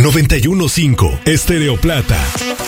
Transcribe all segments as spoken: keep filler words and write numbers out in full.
noventa y uno punto cinco Estéreo Plata.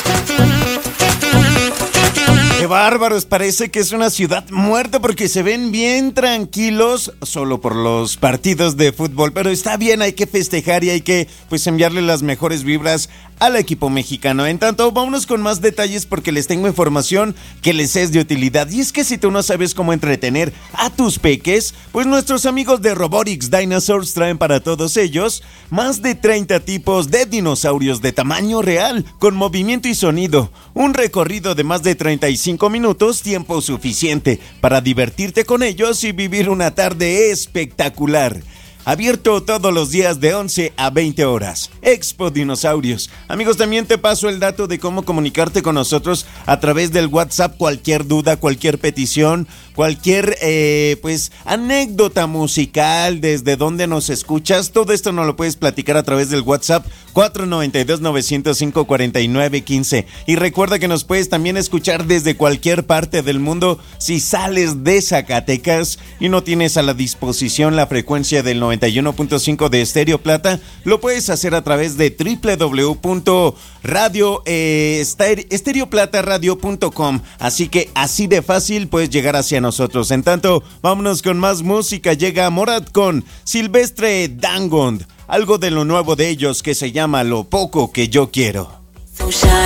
¡Qué bárbaros! Parece que es una ciudad muerta porque se ven bien tranquilos solo por los partidos de fútbol. Pero está bien, hay que festejar y hay que pues enviarle las mejores vibras al equipo mexicano. En tanto, vámonos con más detalles porque les tengo información que les es de utilidad. Y es que si tú no sabes cómo entretener a tus peques, pues nuestros amigos de Robotics Dinosaurs traen para todos ellos más de treinta tipos de dinosaurios de tamaño real, con movimiento y sonido. Un recorrido de más de treinta y cinco minutos, tiempo suficiente para divertirte con ellos y vivir una tarde espectacular. Abierto todos los días de once a veinte horas. Expo Dinosaurios. Amigos, también te paso el dato de cómo comunicarte con nosotros a través del WhatsApp. Cualquier duda, cualquier petición, cualquier eh, pues anécdota musical, desde dónde nos escuchas, todo esto nos lo puedes platicar a través del WhatsApp cuatro nueve dos, nueve cero cinco, cuatro nueve uno cinco. Y recuerda que nos puedes también escuchar desde cualquier parte del mundo. Si sales de Zacatecas y no tienes a la disposición la frecuencia del noventa y uno punto cinco de Estéreo Plata, lo puedes hacer a través de doble u doble u doble u punto radio estéreo plata radio punto com. Así que así de fácil puedes llegar hacia nosotros. En tanto, vámonos con más música. Llega Morat con Silvestre Dangond, algo de lo nuevo de ellos que se llama Lo Poco Que Yo Quiero. So shy.